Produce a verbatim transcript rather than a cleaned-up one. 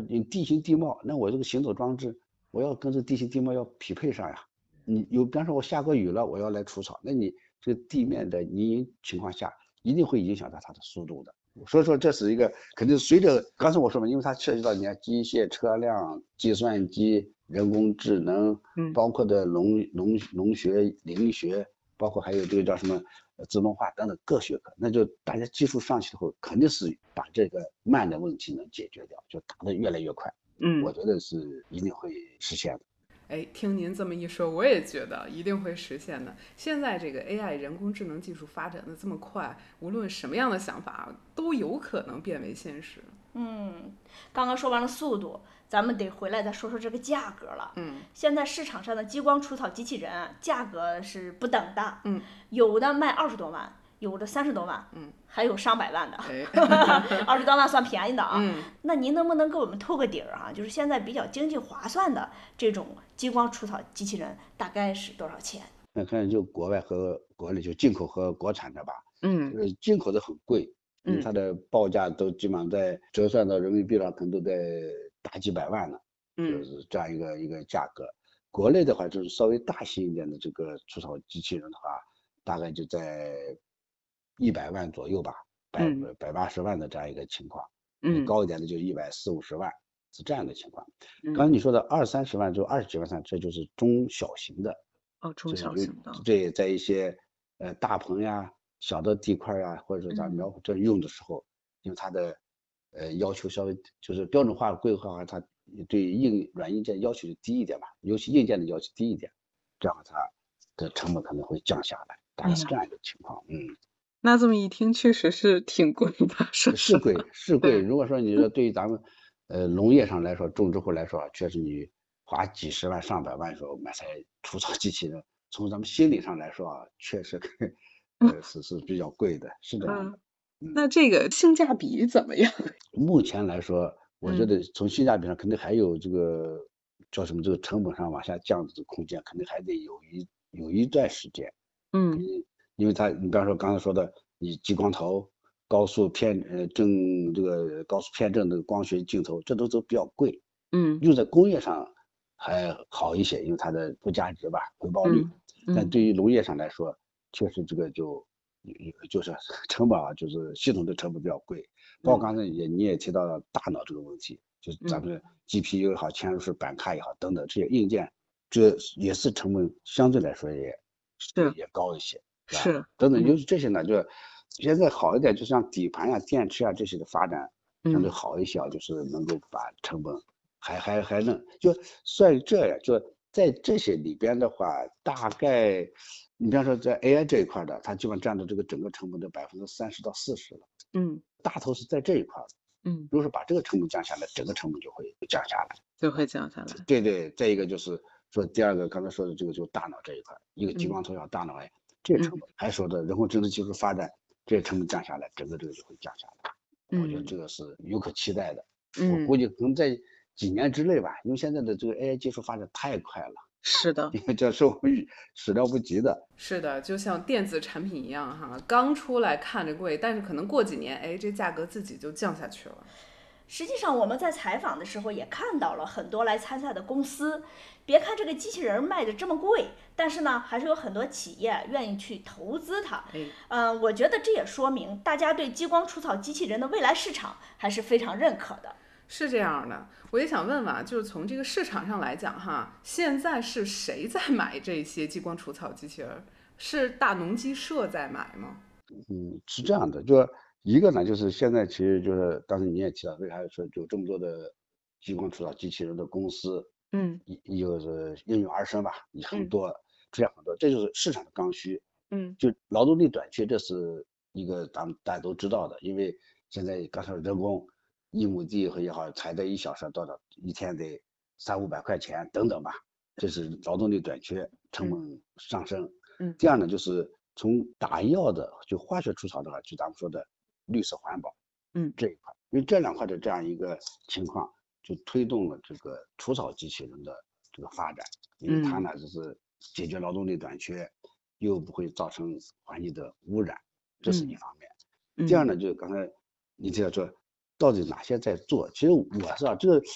你地形地貌，那我这个行走装置，我要跟这个地形地貌要匹配上呀。你有，比方说我下过雨了，我要来除草，那你这个地面的泥泞情况下，一定会影响到它的速度的。所以说这是一个肯定随着刚才我说嘛，因为它涉及到你看机械、车辆、计算机、人工智能， 嗯， 包括的农农农学、林学，包括还有这个叫什么呃自动化等等各学科，那就大家技术上去之后，肯定是把这个慢的问题能解决掉，就打得越来越快。 嗯， 我觉得是一定会实现的。 哎，听您这么一说，我也觉得一定会实现的。现在这个 A I 人工智能技术发展的这么快，无论什么样的想法都有可能变为现实。 嗯，刚刚说完了速度，咱们得回来再说说这个价格了。 嗯， 现在市场上的激光除草机器人啊价格是不等的。 嗯， 有的卖二十多万，有的三十多万， 嗯， 还有上百万的。 哎， 二十多万算便宜的啊。 嗯， 那您能不能给我们透个底儿啊？就是现在比较经济划算的这种激光除草机器人大概是多少钱？ 那看就国外和国内就进口和国产的吧。 嗯， 呃，进口的很贵，因为它的报价都基本上在折算到人民币上，可能都在大几百万呢，就是这样一个一个价格。国内的话，就是稍微大型一点的这个除草机器人的话，大概就在一百万左右吧，百百八十万的这样一个情况。嗯，高一点的就一百四五十万，是这样的情况。刚才你说的二三十万就二十几万上，这就是中小型的。 哦，中小型的。 这在一些呃大棚呀、小的地块呀，或者说咱苗这用的时候，因为它的呃要求稍微就是标准化规划，它对硬软硬件要求就低一点吧，尤其硬件的要求低一点，这样它的成本可能会降下来，大概是这样一个情况。嗯， 那这么一听，确实是挺贵的，是是贵是贵。如果说你说对于咱们呃农业上来说，种植户来说，确实你花几十万上百万时候买台除草机器人，从咱们心理上来说啊，确实呃是是比较贵的，是这样的。 嗯，那这个性价比怎么样？ 目前来说，我觉得从性价比上肯定还有这个叫什么这个成本上往下降的空间，肯定还得有一有一段时间。 嗯， 因为它你比方说刚才说的，你激光头、高速偏呃正这个高速偏正的光学镜头，这都都比较贵。 嗯， 用在工业上还好一些，因为它的附加值吧，回报率。但对于农业上来说，确实这个就就是成本啊，就是系统的成本比较贵。包括刚才也你也提到了大脑这个问题，就是咱们 G P U 也好，嵌入式板卡也好等等这些硬件，这也是成本相对来说也是也高一些， 是等等，尤其这些呢，就现在好一点，就像底盘呀、电池啊这些的发展相对好一些啊，就是能够把成本还还还能就算这样，就在这些里边的话，大概你比方说在 A I 这一块的，它基本占到这个整个成本的百分之三十到四十了。 嗯， 大头是在这一块。 嗯， 如果说把这个成本降下来，整个成本就会降下来， 就会降下来。 对对，再一个就是说第二个刚才说的这个就是大脑这一块，一个激光头要大脑哎，这个成本还说的人工智能技术发展，这个成本降下来，整个这个就会降下来。我觉得这个是有可期待的。我估计可能在几年之内吧，因为现在的这个 A I 技术发展太快了。 是的， 因为这是我们始料不及的。 是的，就像电子产品一样哈，刚出来看着贵，但是可能过几年，哎，这价格自己就降下去了。 实际上我们在采访的时候也看到了很多来参赛的公司，别看这个机器人卖的这么贵，但是呢，还是有很多企业愿意去投资它。嗯、呃，我觉得这也说明大家对激光除草机器人的未来市场还是非常认可的。 是这样的，我也想问问，就是从这个市场上来讲哈，现在是谁在买这些激光除草机器人？是大农机社在买吗？ 嗯，是这样的，就一个呢，就是现在其实就是当时你也提到，为啥说有这么多的激光除草机器人的公司， 嗯， 一一个是应运而生吧，你很多这样很多，这就是市场的刚需。 嗯， 就劳动力短缺，这是一个咱们大家都知道的，因为现在刚才人工。一亩地也好，采的一小时多少，一天得三五百块钱等等吧，这是劳动力短缺，成本上升。嗯，第二呢，就是从打药的就化学除草的话，就咱们说的绿色环保，嗯，这一块，因为这两块的这样一个情况，就推动了这个除草机器人的这个发展，因为它呢就是解决劳动力短缺，又不会造成环境的污染，这是一方面。第二呢，就是刚才你提到说。到底哪些在做？其实我是啊，这个